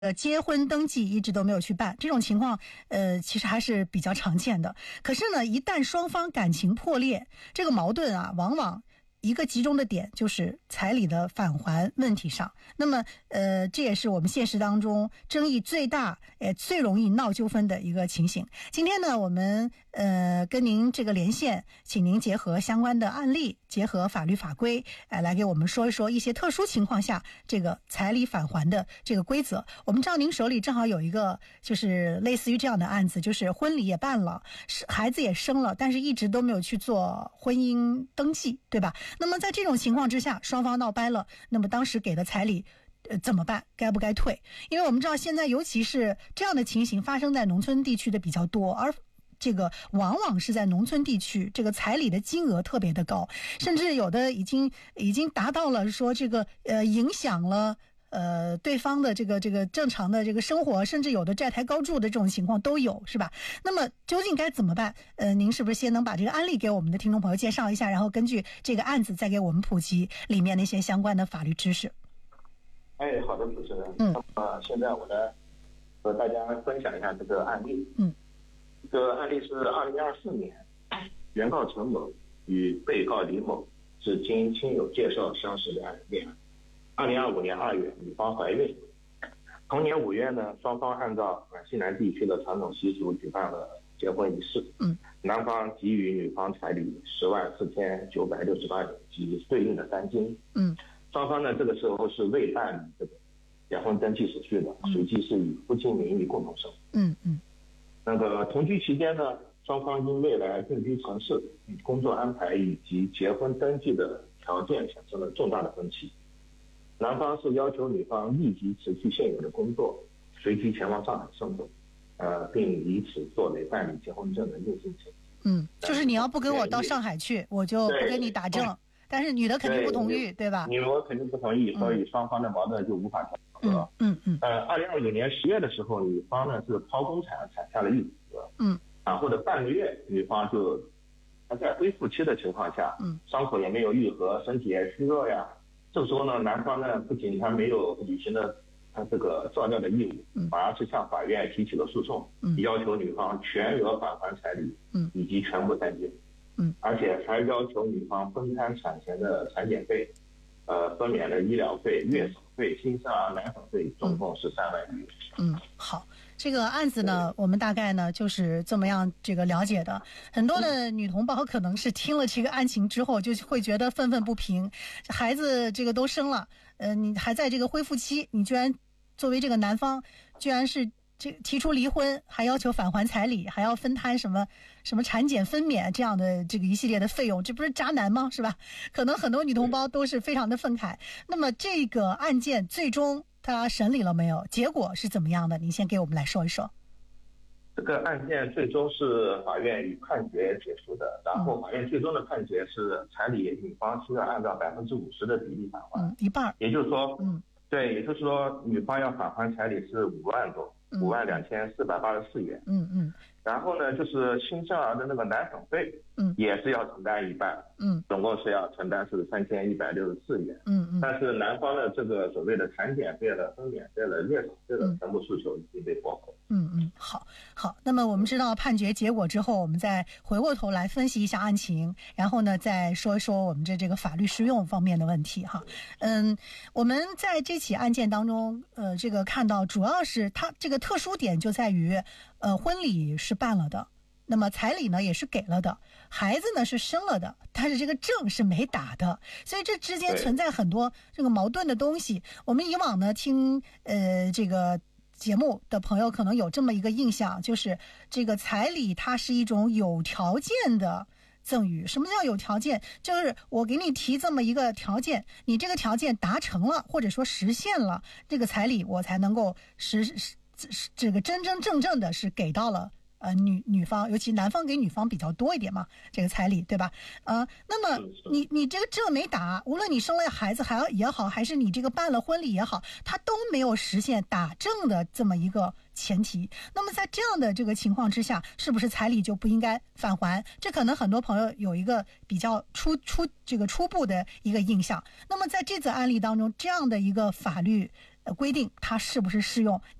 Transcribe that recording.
结婚登记一直都没有去办，这种情况其实还是比较常见的。可是呢，一旦双方感情破裂，这个矛盾啊，往往一个集中的点就是彩礼的返还问题上。那么这也是我们现实当中争议最大最容易闹纠纷的一个情形。今天呢，我们跟您这个连线，请您结合相关的案例，结合法律法规来给我们说一说一些特殊情况下这个彩礼返还的这个规则。我们知道您手里正好有一个就是类似于这样的案子，就是婚礼也办了，孩子也生了，但是一直都没有去做婚姻登记，对吧？那么在这种情况之下，双方闹掰了，那么当时给的彩礼怎么办？该不该退？因为我们知道现在尤其是这样的情形发生在农村地区的比较多，而这个往往是在农村地区，这个彩礼的金额特别的高，甚至有的已经达到了说这个影响了对方的这个正常的这个生活，甚至有的债台高筑的这种情况都有，是吧？那么究竟该怎么办？您是不是先能把这个案例给我们的听众朋友介绍一下，然后根据这个案子再给我们普及里面的一些相关的法律知识？ 好的，主持人。现在我来和大家分享一下这个案例。这个案例是2024年，原告陈某与被告李某是经亲友介绍相识的恋爱。2025年2月，女方怀孕。同年5月呢，双方按照西南地区的传统习俗举办了结婚仪式。男方给予女方彩礼104968元及对应的单金。双方呢这个时候是未办理这个结婚登记手续的，随即是以夫妻名义共同生活。那个同居期间呢，双方因未来定居城市、工作安排以及结婚登记的条件产生了重大的分歧。男方是要求女方立即辞去现有的工作，随即前往上海生活，并以此作为办理结婚证的硬性前提。 就是你要不跟我到上海去，我就不跟你打证。但是女的肯定不同意，对吧？ 女的肯定不同意，所以双方的矛盾就无法调和。2025年10月的时候，女方呢是剖宫产下了一子。然后的半个月，女方就还在恢复期的情况下，伤口也没有愈合，身体也虚弱呀。这个时候呢，男方呢不仅他没有履行了他这个照料的义务，反而是向法院提起了诉讼，要求女方全额返还彩礼，以及全部单金。而且还要求女方分摊产前的产检费，分娩的医疗费、月嫂费、新生儿奶粉费，总共是3万余。 好，这个案子呢，我们大概呢就是这么样这个了解的。很多的女同胞可能是听了这个案情之后，就会觉得愤愤不平。孩子这个都生了，你还在这个恢复期，你居然作为这个男方，居然是这提出离婚，还要求返还彩礼，还要分摊什么产检分娩这样的这个一系列的费用，这不是渣男吗？是吧？可能很多女同胞都是非常的愤慨。那么这个案件最终他审理了没有？结果是怎么样的？您先给我们来说一说。 这个案件最终是法院以判决结束的，然后法院最终的判决是彩礼女方需要按照50%的比例返还， 一半。 也就是说，对，也就是说女方要返还彩礼是5万多，52484元。然后呢，就是新生儿的那个奶粉费，也是要承担一半，总共是要承担是3164元。但是男方的这个所谓的产检费了、分娩费了、月嫂费了，全部诉求已经被驳回。 好。那么我们知道判决结果之后，我们再回过头来分析一下案情，然后呢，再说一说我们这个法律适用方面的问题哈。我们在这起案件当中，这个看到主要是它这个特殊点就在于，婚礼是办了的，那么彩礼呢也是给了的，孩子呢是生了的，但是这个证是没打的，所以这之间存在很多这个矛盾的东西。我们以往呢听这个节目的朋友可能有这么一个印象，就是这个彩礼它是一种有条件的赠与。什么叫有条件？就是我给你提这么一个条件，你这个条件达成了或者说实现了，这个彩礼我才能够这个真真正正的是给到了女方，尤其男方给女方比较多一点嘛，这个彩礼，对吧？那么你这个证没打，无论你生了孩子也好，还是你这个办了婚礼也好，它都没有实现打证的这么一个前提。那么在这样的这个情况之下，是不是彩礼就不应该返还？这可能很多朋友有一个比较初步的一个印象。那么在这则案例当中，这样的一个法律规定它是不是适用。